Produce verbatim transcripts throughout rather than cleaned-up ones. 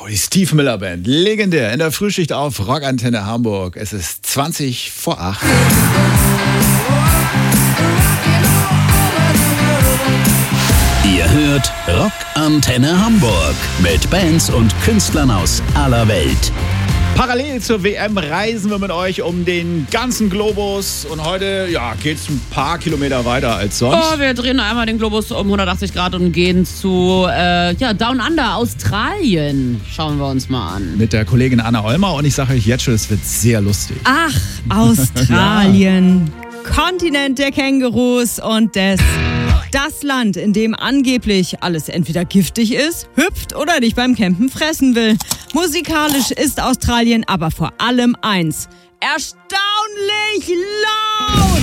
die Steve Miller Band, legendär in der Frühschicht auf Rockantenne Hamburg. Es ist zwanzig vor acht. Ihr hört Rockantenne Hamburg mit Bands und Künstlern aus aller Welt. Parallel zur W M reisen wir mit euch um den ganzen Globus und heute ja, geht es ein paar Kilometer weiter als sonst. Oh, wir drehen einmal den Globus um hundertachtzig Grad und gehen zu äh, ja, Down Under, Australien. Schauen wir uns mal an. Mit der Kollegin Anna Olmer und ich sage euch jetzt schon, es wird sehr lustig. Ach, Australien. Ja. Kontinent der Kängurus und des... Das Land, in dem angeblich alles entweder giftig ist, hüpft oder dich beim Campen fressen will. Musikalisch ist Australien aber vor allem eins: erstaunlich laut!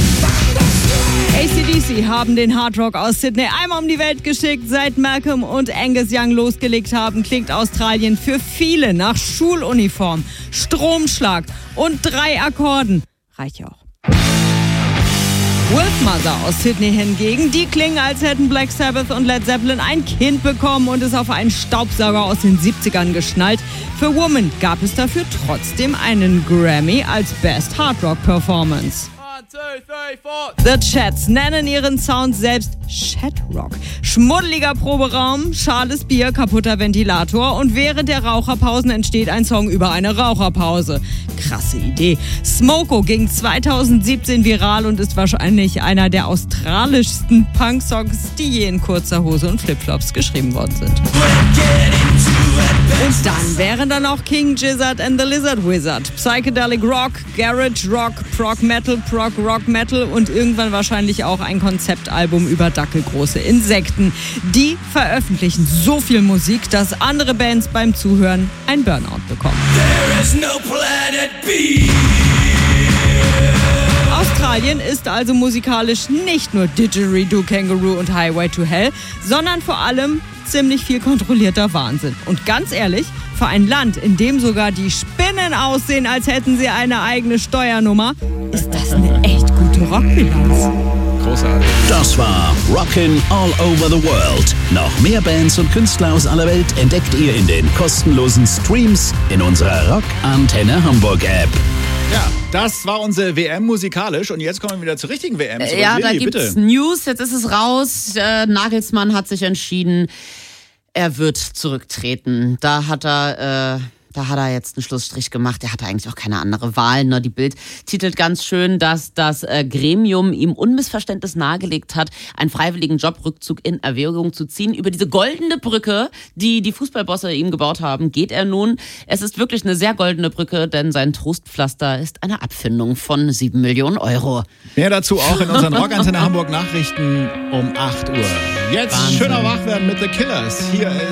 A C D C haben den Hardrock aus Sydney einmal um die Welt geschickt. Seit Malcolm und Angus Young losgelegt haben, klingt Australien für viele nach Schuluniform, Stromschlag und drei Akkorden. Reicht ja auch. Wolfmother aus Sydney hingegen, die klingen, als hätten Black Sabbath und Led Zeppelin ein Kind bekommen und es auf einen Staubsauger aus den siebzigern geschnallt. Für Woman gab es dafür trotzdem einen Grammy als Best Hard Rock Performance. The Chats nennen ihren Sound selbst Chatrock. Schmuddeliger Proberaum, schales Bier, kaputter Ventilator und während der Raucherpausen entsteht ein Song über eine Raucherpause. Krasse Idee. Smoko ging zweitausendsiebzehn viral und ist wahrscheinlich einer der australischsten Punk-Songs, die je in kurzer Hose und Flipflops geschrieben worden sind. Und dann wären da noch King Gizzard and the Lizard Wizard, Psychedelic Rock, Garage Rock, Prog Metal, Prog Rock Metal und irgendwann wahrscheinlich auch ein Konzeptalbum über dackelgroße Insekten. Die veröffentlichen so viel Musik, dass andere Bands beim Zuhören ein Burnout bekommen. There is no planet B. Australien ist also musikalisch nicht nur Didgeridoo, Kangaroo und Highway to Hell, sondern vor allem ziemlich viel kontrollierter Wahnsinn. Und ganz ehrlich, für ein Land, in dem sogar die Spinnen aussehen, als hätten sie eine eigene Steuernummer, ist das eine echt gute Rockbilanz. Großartig. Das war Rockin' All Over the World. Noch mehr Bands und Künstler aus aller Welt entdeckt ihr in den kostenlosen Streams in unserer Rockantenne Hamburg App. Ja, das war unsere W M musikalisch und jetzt kommen wir wieder zur richtigen W M. Zurück. Ja, Lilly, da gibt's bitte. News, jetzt ist es raus. Äh, Nagelsmann hat sich entschieden, er wird zurücktreten. Da hat er... Äh Da hat er jetzt einen Schlussstrich gemacht. Er hatte eigentlich auch keine andere Wahl. Ne? Die Bild titelt ganz schön, dass das äh, Gremium ihm unmissverständlich nahegelegt hat, einen freiwilligen Jobrückzug in Erwägung zu ziehen. Über diese goldene Brücke, die die Fußballbosse ihm gebaut haben, geht er nun. Es ist wirklich eine sehr goldene Brücke, denn sein Trostpflaster ist eine Abfindung von sieben Millionen Euro. Mehr dazu auch in unseren Rockantenne Hamburg Nachrichten um acht Uhr. Jetzt Wahnsinn. schöner Wachwerden mit The Killers. Hier ist